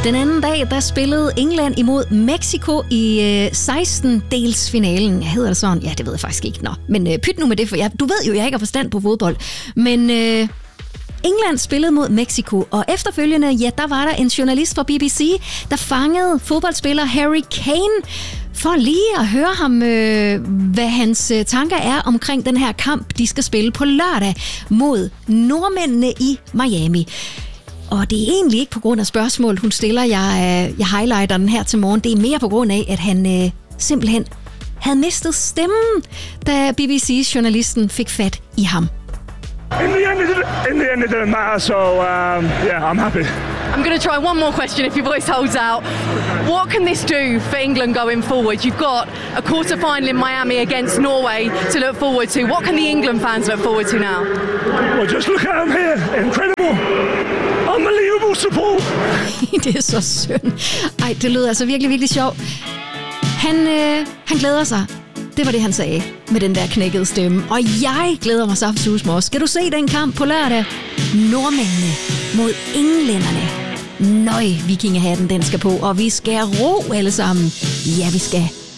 Den anden dag, der spillede England imod Mexico i 16-delsfinalen. Jeg hedder det sådan? Ja, det ved jeg faktisk ikke. Nå. Men pyt nu med det, for du ved jo, jeg ikke har forstand på fodbold. Men England spillede mod Mexico, og efterfølgende, ja, der var der en journalist fra BBC, der fangede fodboldspiller Harry Kane, for lige at høre ham, hvad hans tanker er omkring den her kamp, de skal spille på lørdag mod nordmændene i Miami. Og det er egentlig ikke på grund af spørgsmål, hun stiller. Jeg highlighter den her til morgen. Det er mere på grund af, at han simpelthen havde mistet stemmen, da BBC-journalisten fik fat i ham. In the end, it didn't matter, so yeah, I'm happy. I'm going to try one more question if your voice holds out. What can this do for England going forward? You've got a quarter-final in Miami against Norway to look forward to. What can the England fans look forward to now? Well, just look at them here. Incredible. Unbelievable support. Det er så synd. Ej, det lyder altså virkelig, virkelig sjovt. Han glæder sig. Det var det, han sagde med den der knækkede stemme. Og jeg glæder mig saftsus også. Skal du se den kamp på lørdag? Nordmændene mod englænderne. Nøj, vikingehatten den skal på, og vi skal ro alle sammen. Ja, vi skal.